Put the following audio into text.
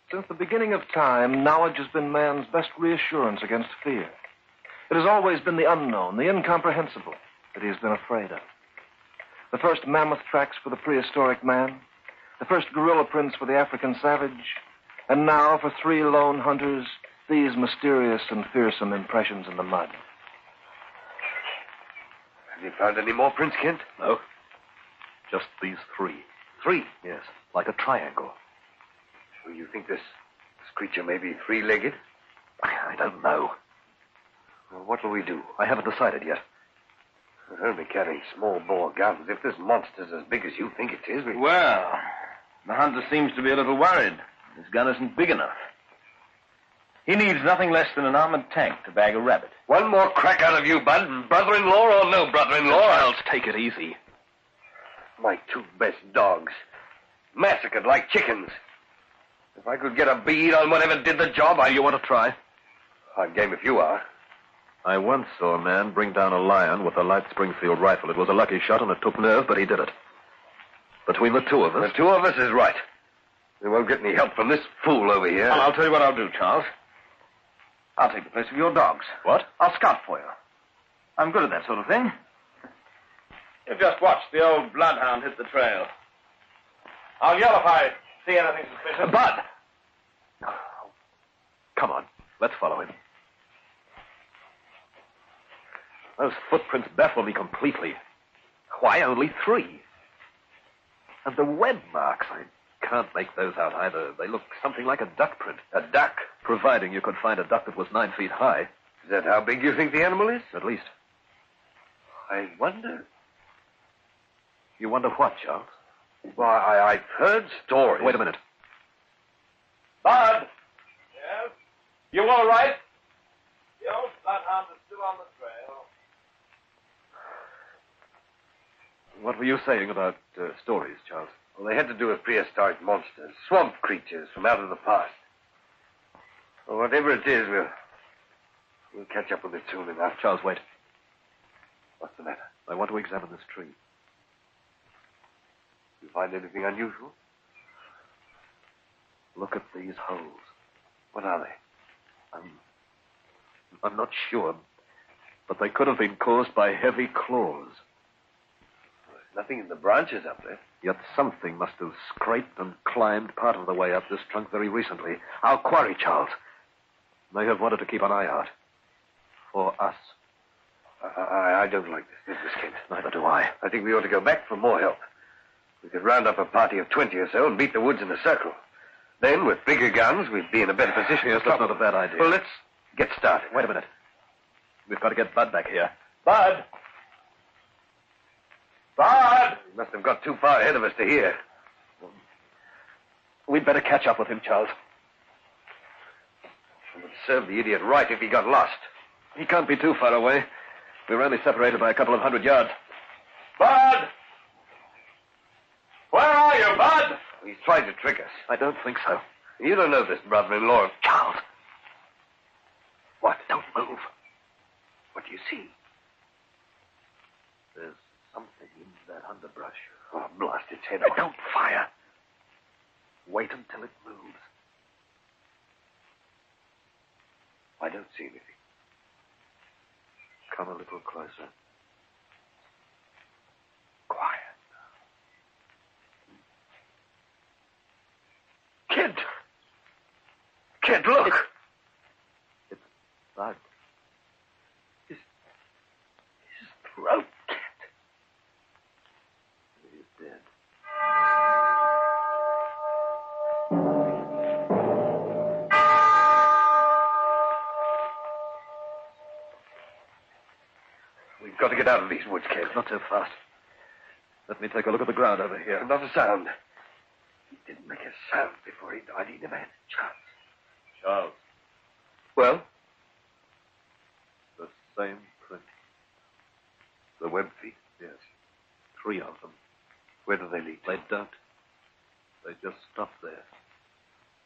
Since the beginning of time, knowledge has been man's best reassurance against fear. It has always been the unknown, the incomprehensible, that he has been afraid of. The first mammoth tracks for the prehistoric man, the first gorilla prints for the African savage, and now for 3 lone hunters, these mysterious and fearsome impressions in the mud. Have you found any more prints, Kent? No. Just these 3. 3? Yes, like a triangle. So you think this creature may be 3-legged? I don't know. Well, what'll we do? I haven't decided yet. We're only carrying small bore guns. If this monster's as big as you think it is, Well, the hunter seems to be a little worried. His gun isn't big enough. He needs nothing less than an armored tank to bag a rabbit. One more crack out of you, Bud. Brother-in-law or no brother-in-law? Charles, take it easy. My 2 best dogs. Massacred like chickens. If I could get a bead on whatever did the job, You want to try? I'm game if you are. I once saw a man bring down a lion with a light Springfield rifle. It was a lucky shot and it took nerve, but he did it. Between the 2 of us... The 2 of us is right. We won't get any help from this fool over here. Well, I'll tell you what I'll do, Charles. I'll take the place of your dogs. What? I'll scout for you. I'm good at that sort of thing. You've just watched the old bloodhound hit the trail. I'll yell if I see anything suspicious. Bud! Come on, let's follow him. Those footprints baffle me completely. Why only 3? And the web marks, I can't make those out either. They look something like a duck print. A duck? Providing you could find a duck that was 9 feet high. Is that how big you think the animal is? At least. I wonder. You wonder what, Charles? Well, I've heard stories. Wait a minute. Bud! Yes? You all right? The old bloodhound is still on the trail. What were you saying about stories, Charles? Well, they had to do with prehistoric monsters, swamp creatures from out of the past. Well, whatever it is, we'll catch up with it soon enough. Charles, wait. What's the matter? I want to examine this tree. You find anything unusual? Look at these holes. What are they? I'm not sure, but they could have been caused by heavy claws. There's nothing in the branches up there. Yet something must have scraped and climbed part of the way up this trunk very recently. Our quarry, Charles. They have wanted to keep an eye out. For us. I don't like this business, Kent. Neither do I. I think we ought to go back for more help. We could round up a party of 20 or so and beat the woods in a circle. Then, with bigger guns, we'd be in a better position. Yes, that's not a bad idea. Well, let's get started. Wait a minute. We've got to get Bud back here. Bud! Bud! We must have got too far ahead of us to hear. We'd better catch up with him, Charles. It would serve the idiot right if he got lost. He can't be too far away. We were only separated by a couple of 100 yards. Bud! Where are you, Bud? He's tried to trick us. I don't think so. You don't know this brother-in-law of... Charles. What? Don't move. What do you see? There's something in that underbrush. Oh, blast its head off. Don't fire. Wait until it moves. I don't see anything. Come a little closer. Quiet. Kent! Kent, look! It's Bud. His throat, Kent. He's dead. We've got to get out of these woods, Kent. Not so fast. Let me take a look at the ground over here. Not a sound. He didn't make a sound before he died. He never had a chance. Charles. Well? The same print. The web feet? Yes. 3 of them. Where do they lead to? They don't. They just stop there.